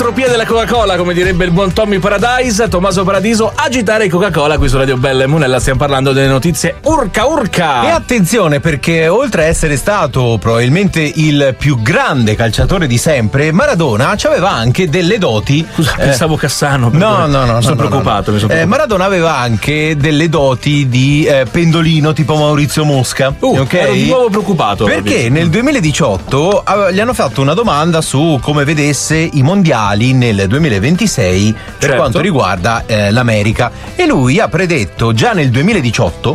entropia della Coca-Cola, come direbbe il buon Tommy Paradise, Tommaso Paradiso, agitare Coca-Cola qui su Radio Bella e Monella. Stiamo parlando delle notizie urca. E attenzione, perché oltre a essere stato probabilmente il più grande calciatore di sempre, Maradona aveva anche delle doti. Scusa, pensavo Cassano. No, mi sono preoccupato. Maradona aveva anche delle doti di pendolino tipo Maurizio Mosca. Ero di nuovo preoccupato. Perché nel 2018 gli hanno fatto una domanda su come vedesse i mondiali nel 2026 per quanto riguarda l'America, e lui ha predetto già nel 2018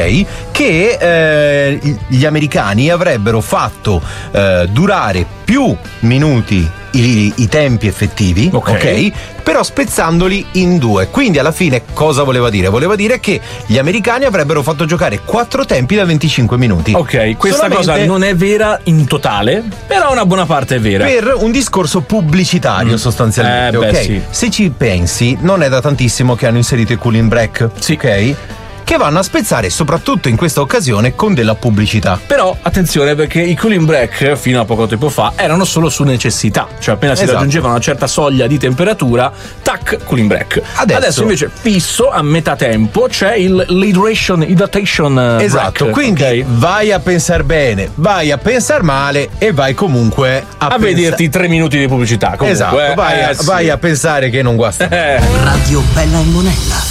che gli americani avrebbero fatto durare più minuti i tempi effettivi, però spezzandoli in due. Quindi alla fine cosa voleva dire? Voleva dire che gli americani avrebbero fatto giocare 4 tempi da 25 minuti. Questa cosa non è vera in totale, però una buona parte è vera. Per un discorso pubblicitario sostanzialmente. Se ci pensi, non è da tantissimo che hanno inserito i cooling break, che vanno a spezzare soprattutto in questa occasione con della pubblicità. Però attenzione, perché i cooling break fino a poco tempo fa erano solo su necessità, cioè appena si raggiungeva una certa soglia di temperatura, tac, cooling break. Adesso invece fisso a metà tempo c'è il hydration break. Quindi vai a pensare bene, vai a pensare male e vai comunque a vederti 3 minuti di pubblicità. Comunque, vai a pensare che non guasta. Radio Bella e Monella.